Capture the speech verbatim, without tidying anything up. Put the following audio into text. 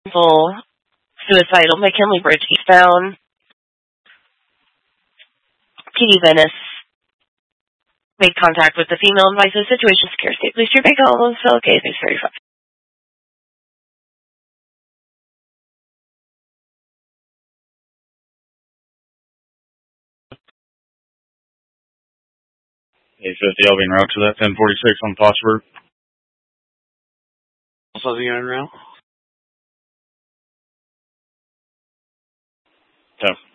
Full suicidal McKinley Bridge eastbound. P D Venice made contact with the female and advised the situation secure. State Police Trooper Colin Phil Case thirty-five. eight fifty, I'll be en route to that ten forty-six on Pottsburg. Also, the en route? Yeah.